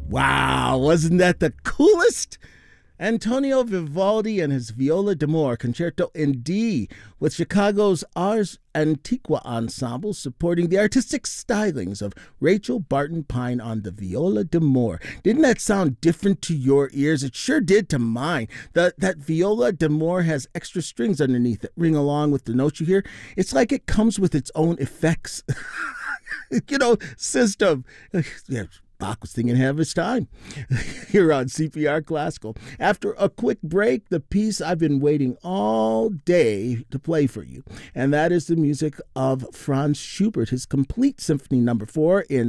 Wow, wasn't that the coolest? Antonio Vivaldi and his Viola d'Amore Concerto in D, with Chicago's Ars Antiqua Ensemble supporting the artistic stylings of Rachel Barton Pine on the Viola d'Amore. Didn't that sound different to your ears? It sure did to mine. That Viola d'Amore has extra strings underneath that ring along with the notes you hear. It's like it comes with its own effects. System. Yeah, Bach was thinking ahead of his time. Here on CPR Classical. After a quick break, the piece I've been waiting all day to play for you, and that is the music of Franz Schubert, his complete Symphony No. 4 in